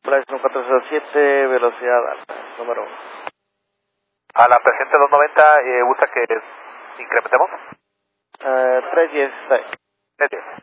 Price 1407, velocidad alta, número 1. A la presente 290, ¿gusta que incrementemos? 310, está bien. 310.